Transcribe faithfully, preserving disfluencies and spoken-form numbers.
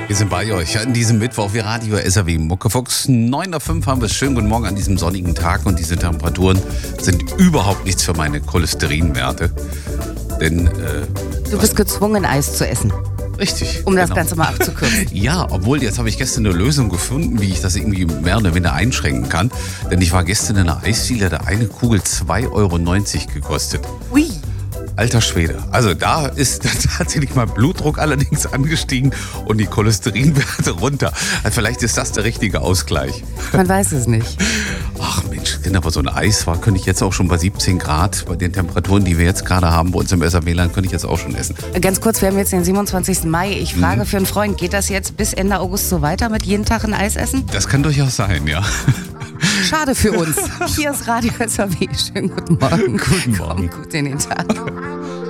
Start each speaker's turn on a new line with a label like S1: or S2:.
S1: Wir sind bei euch an diesem Mittwoch, wir Radio S R W Muckefuchs. neun Uhr fünf haben wir es. Schönen guten Morgen an diesem sonnigen Tag. Und diese Temperaturen sind überhaupt nichts für meine Cholesterinwerte. Denn, äh,
S2: Du bist gezwungen, Eis zu essen.
S1: Richtig.
S2: Um das
S1: genau.
S2: Ganze mal abzukürzen.
S1: Ja, obwohl jetzt habe ich gestern eine Lösung gefunden, wie ich das irgendwie mehr oder weniger einschränken kann. Denn ich war gestern in einer Eisdiele, da eine Kugel zwei Euro neunzig gekostet.
S2: Ui.
S1: Alter Schwede. Also da ist tatsächlich mein Blutdruck allerdings angestiegen und die Cholesterinwerte runter. Also vielleicht ist das der richtige Ausgleich.
S2: Man weiß es nicht.
S1: Ach Mensch, wenn aber so ein Eis war, könnte ich jetzt auch schon bei siebzehn Grad, bei den Temperaturen, die wir jetzt gerade haben bei uns im S R W-Land, könnte ich jetzt auch schon essen.
S2: Ganz kurz, wir haben jetzt den siebenundzwanzigsten Mai. Ich frage
S1: Mhm.
S2: für einen Freund, geht das jetzt bis Ende August so weiter mit jeden Tag ein Eis essen?
S1: Das kann durchaus sein, ja.
S2: Schade für uns. Hier ist Radio S R W. Schönen guten Morgen.
S1: Guten Morgen.
S2: Komm gut in den Tag.